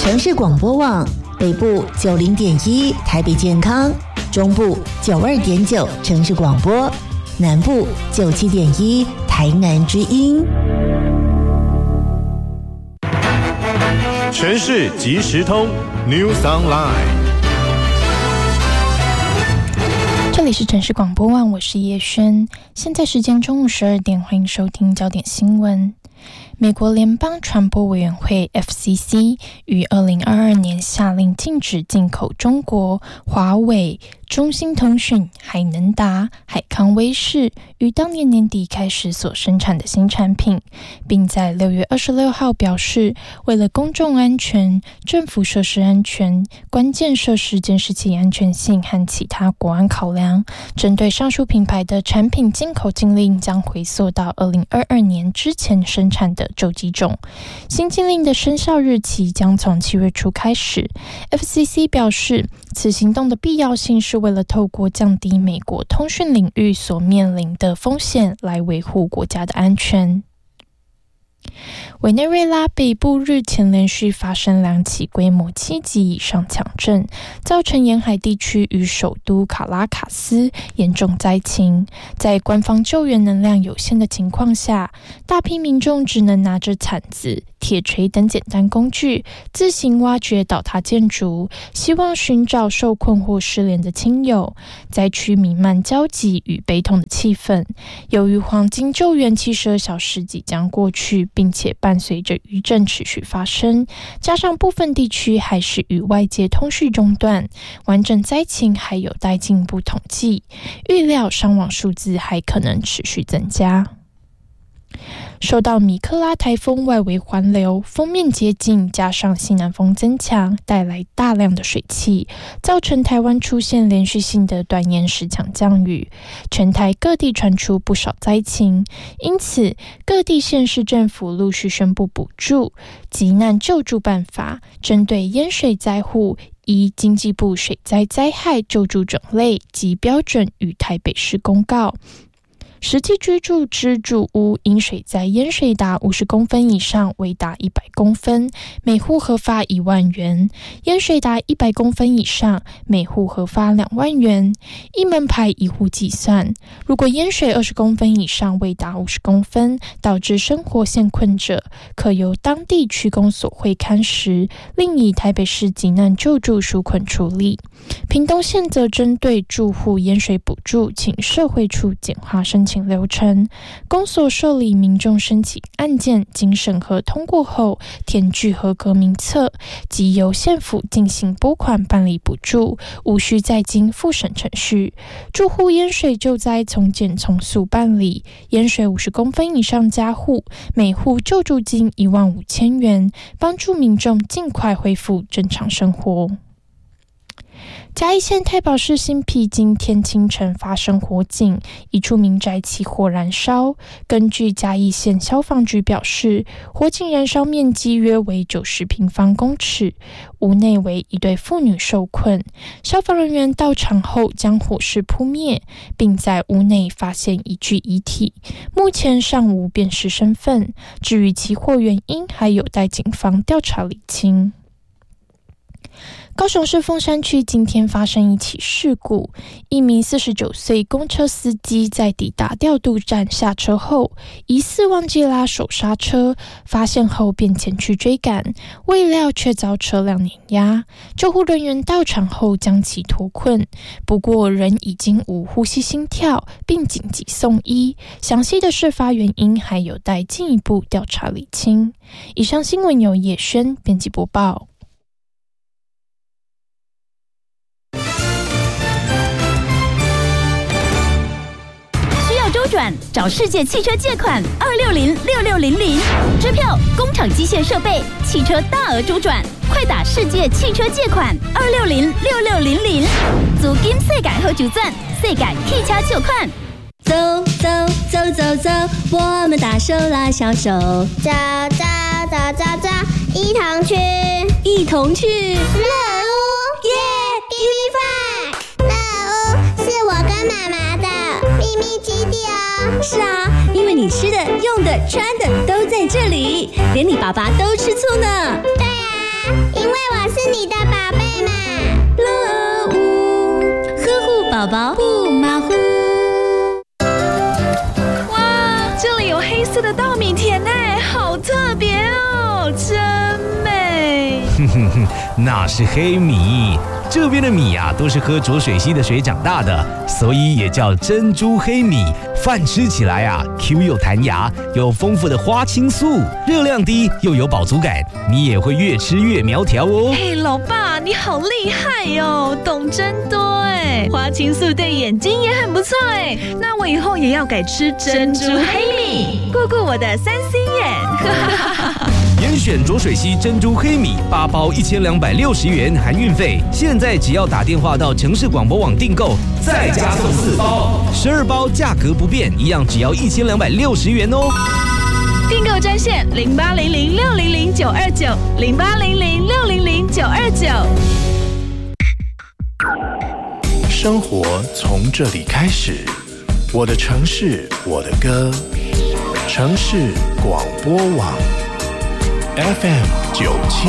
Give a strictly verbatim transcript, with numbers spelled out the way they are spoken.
城市广播网北部九零点一台北健康，中部九二点九城市广播，南部九七点一台南之音。 城市即时通 News Online。 这里是城市广播网，我是叶轩，现在时间中午十二点，欢迎收听焦点新闻。美国联邦传播委员会 F C C 于二零二二年下令禁止进口中国华为、中兴通讯、海能达、海康威视于当年年底开始所生产的新产品，并在六月二十六号表示，为了公众安全、政府设施安全、关键设施监视器安全性和其他国安考量，针对上述品牌的产品进口禁令将回溯到二零二二年之前生产的洲际种。新禁令的生效日期将从七月初开始。 F C C 表示，此行动的必要性是为了透过降低美国通讯领域所面临的风险来维护国家的安全。委内瑞拉北部日前连续发生两起规模七级以上强震，造成沿海地区与首都卡拉卡斯严重灾情。在官方救援能量有限的情况下，大批民众只能拿着铲子、铁锤等简单工具自行挖掘倒塌建筑，希望寻找受困或失联的亲友。灾区弥漫焦急与悲痛的气氛。由于黄金救援七十二小时即将过去，并且伴随着余震持续发生，加上部分地区还是与外界通讯中断，完整灾情还有待进一步统计，预料伤亡数字还可能持续增加。受到米克拉台风外围环流，锋面接近，加上西南风增强，带来大量的水汽，造成台湾出现连续性的短延时强降雨，全台各地传出不少灾情。因此各地县市政府陆续宣布补助、急难救助办法，针对淹水灾户依经济部水灾灾害救助种类及标准与台北市公告，实际居住之住屋因水灾淹水达五十公分以上，为达一百公分，每户核发一万元；淹水达一百公分以上，每户核发两万元。一门牌一户计算，如果淹水二十公分以上，未达五十公分，导致生活陷困者，可由当地区公所会勘时，另以台北市急难救助纾困处理。屏东县则针对住户淹水补助，请社会处简化申请流程，公所受理民众申请案件，经审核通过后填具合格名册，即由县府进行拨款办理补助，无需再经复审程序。住户淹水救灾从简从速办理，淹水五十公分以上家户，每户救助金一万五千元，帮助民众尽快恢复正常生活。嘉义县太保市新埤今天清晨发生火警，一处民宅起火燃烧。根据嘉义县消防局表示，火警燃烧面积约为九十平方公尺，屋内为一对妇女受困。消防人员到场后将火势扑灭，并在屋内发现一具遗体，目前尚无辨识身份。至于起火原因，还有待警方调查厘清。高雄市凤山区今天发生一起事故，一名四十九岁公车司机在抵达调度站下车后，疑似忘记拉手刹车，发现后便前去追赶，未料却遭车辆碾压。救护人员到场后将其脱困，不过人已经无呼吸心跳，并紧急送医。详细的事发原因还有待进一步调查厘清。以上新闻由叶轩编辑播报。 周转找世界汽车借款二六零六六零零，支票、工厂机械设备、汽车大额周转，快打世界汽车借款二六零六六零零，租金世界好周转，世界汽车借款。 走走走走走，我们大手拉小手， 走走走走走，一同去， 一同去乐屋耶 ！Give me five， 乐屋是我跟妈妈的秘密基地哦。 是啊，因为你吃的、用的、穿的都在这里，连你爸爸都吃醋呢。 对啊，因为是你的宝贝嘛。 乐屋呵护宝宝不马虎。 哇，这里有黑色的稻米田呢，好特别哦，真美。 哼哼哼，那是黑米。这边的米啊，都是喝浊水溪的水长大的，所以也叫珍珠黑米。饭吃起来啊 ，Q 又弹牙，有丰富的花青素，热量低又有饱足感，你也会越吃越苗条哦。 嘿，老爸，你好厉害哟，懂真多哎！花青素对眼睛也很不错哎，那我以后也要改吃珍珠黑米，顾顾我的三 C 眼。 严选浊水溪珍珠黑米八包一千两百六十元含运费，现在只要打电话到城市广播网订购，再加送四包，十二包价格不变，一样只要一千两百六十元哦。 订购专线零八零零六零零九二九零八零零六零零九二九。 生活从这里开始，我的城市，我的歌，城市广播网 F M 九七。